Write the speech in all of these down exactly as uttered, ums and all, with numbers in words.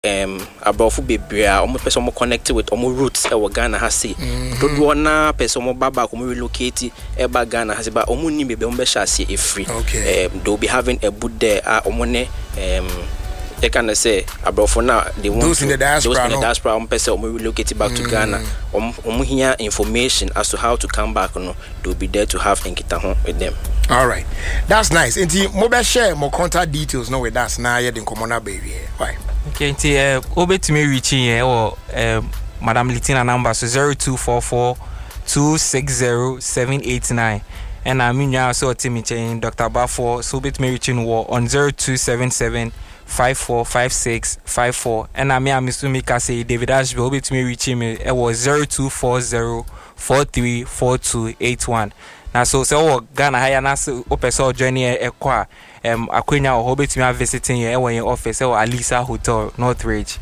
um abrofo bebrea omo person mo connected with omo roots e wo Ghana ha say dodo na person mo baba ko mo relocate e ba Ghana ha say ba omo ni bebe omo be sha say e free um they'll be having a boot there ah omo ne um they can say abrofo na they want those in the diaspora those in the diaspora omo person omo relocate back to Ghana omo omo hear information as to how to come back no they'll be there to have enkita ho with them. All right, that's nice. And the mobile share more contact details no with us now yet in common baby. Why? Okay, nti eh obe to me reaching here or um Madam Litina number so zero two four four two six zero seven eight nine and I mean ya so Timmy chain Doctor Bafo so obe to me reaching war on zero two seven seven five four five six five four and I mean I'm assuming ka say David Ashby obe to me reaching me it was zero two four zero four three four two eight one. Now so so Ghana haya na so opeso journey e kwa um akwenya o hobetimi visiting here when your office or Alisa Hotel Northridge.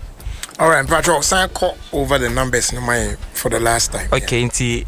All right, Patrick, sign call over the numbers no my for the last time. Okay, nti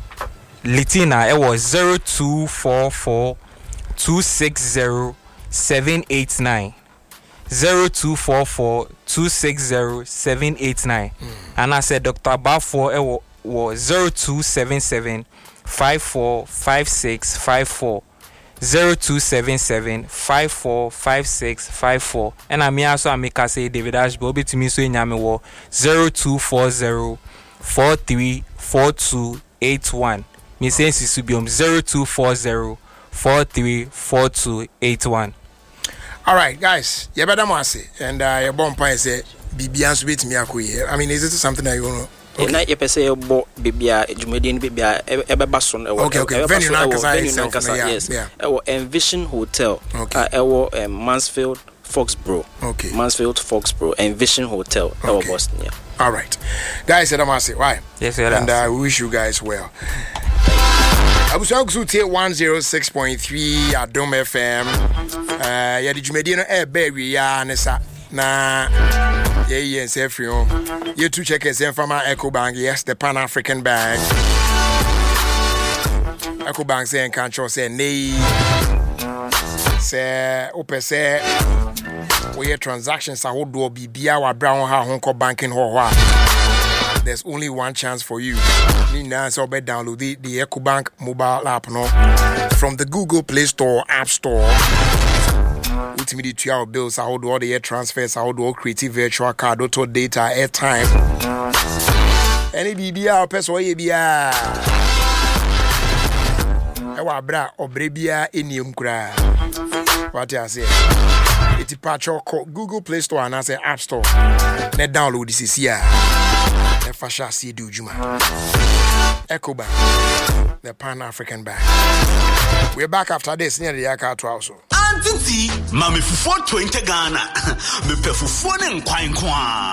Litina it was zero two four four two six zero seven eight nine. zero two four four two six zero seven eight nine. And I said Doctor Bafo it was zero two seven seven five four five six five four zero two seven seven five four five six five four and I mean also I make I say David Ashby obi to me so nyame wo zero two four zero four three four two eight one me say sisubium zero two four zero four three four two eight one. All right, guys, you better say and uh your bomb point say bibian with me akoye. I mean, is it something that you want to okay. Na ye pese bo bibia ejumedi ni bibia ebeba so no okay okay venue na kasa yes ewo Envision Hotel uh, ewo um, Mansfield Foxborough okay Mansfield Foxborough Envision Hotel ewo okay. Boston yeah. All right, guys, said I'm say why yes sir and I uh, wish you guys well. Abuso Kusutie one oh six point three Adom F M uh ya dijumedi no e ba wi ya ne sa na yeah, yes, everyone. You two checkers in from our EcoBank, yes, the Pan African Bank. EcoBank saying control say nay. Say open say we have transactions I would do be bia wa brown ha honko banking ho. There's only one chance for you. Need now so be download the, the EcoBank mobile app no from the Google Play Store, App Store. Ultimately, to our bills, I will do all the air transfers, I will do all creative virtual card, auto data, airtime. Any B B R, person, or B R. Ewa bra, obrebia, any umkra. What I say? It's Patrick Google Play Store and I say App Store. Let download this is here. The fashion see do Juma. EcoBank, the Pan African Bank. We're back after this near the Yaka to also. Auntie, Mammy for twenty Ghana. Me pay for phone and quine.